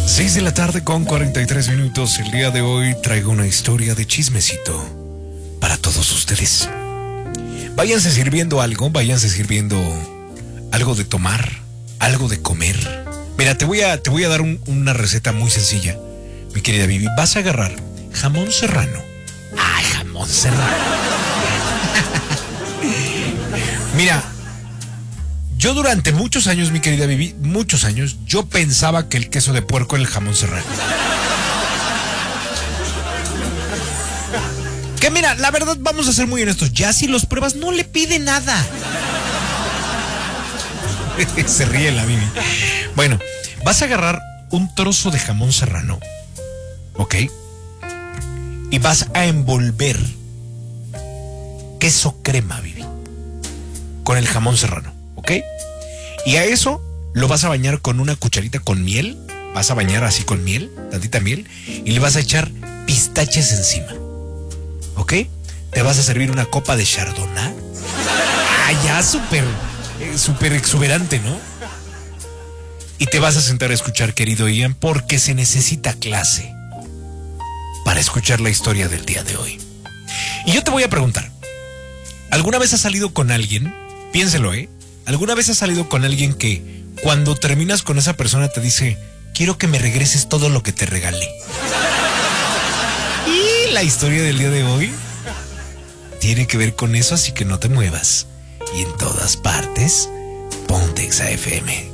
6 de la tarde con 43 minutos. El día de hoy traigo una historia de chismecito para todos ustedes. Váyanse sirviendo algo de tomar, algo de comer. Mira, te voy a dar una receta muy sencilla, mi querida Vivi. Vas a agarrar jamón serrano. ¡Ay, jamón serrano! Mira, yo durante muchos años, mi querida Vivi, muchos años, yo pensaba que el queso de puerco era el jamón serrano. Que mira, la verdad, vamos a ser muy honestos, ya si los pruebas no le pide nada. Se ríe la Vivi. Bueno, vas a agarrar un trozo de jamón serrano, ¿ok? Y vas a envolver queso crema, Vivi, con el jamón serrano, ¿ok? Y a eso lo vas a bañar con una cucharita con miel. Vas a bañar así con miel, tantita miel, y le vas a echar pistaches encima, ¿ok? Te vas a servir una copa de chardonnay. Ah, ya, súper exuberante, ¿no? Y te vas a sentar a escuchar, querido Ian, porque se necesita clase para escuchar la historia del día de hoy. Y yo te voy a preguntar, ¿alguna vez has salido con alguien? Piénselo, ¿eh? ¿Alguna vez has salido con alguien que cuando terminas con esa persona te dice, quiero que me regreses todo lo que te regalé? Y la historia del día de hoy tiene que ver con eso, así que no te muevas. Y en todas partes, ponte Exa FM.